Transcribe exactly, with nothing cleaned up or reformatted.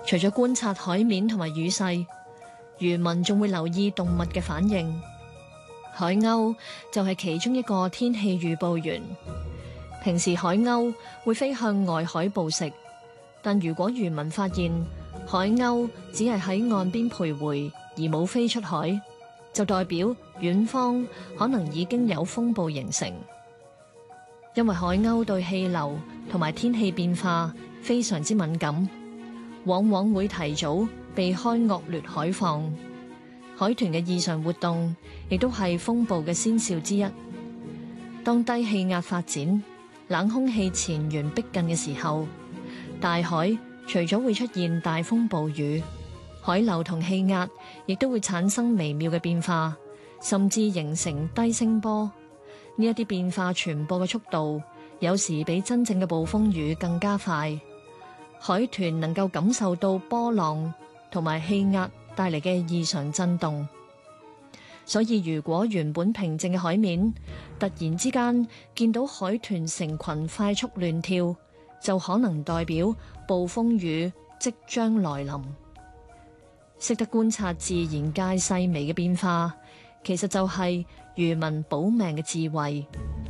除咗觀察海面同埋雨勢，漁民仲會留意動物嘅反應。海鷗就係其中一個天氣預報員。平時海鷗會飛向外海捕食，但如果漁民發現海鷗只係喺岸邊徘徊而冇飛出海，就代表遠方可能已經有風暴形成。因為海鷗對氣流同埋天氣變化非常之敏感，往往會提早避開惡劣海況。海豚嘅異常活動亦都係風暴嘅先兆之一。當低氣壓發展，冷空氣前緣逼近嘅時候，大海除咗會出現大風暴雨，海流同氣壓亦都會產生微妙嘅變化，甚至形成低聲波。呢一啲變化傳播嘅速度，有時比真正嘅暴風雨更加快。海豚能夠感受到波浪同埋氣壓帶嚟嘅異常震動，所以如果原本平靜嘅海面突然之間見到海豚成群快速亂跳，就可能代表暴風雨即將來臨。識得觀察自然界細微嘅變化，其實就係漁民保命嘅智慧。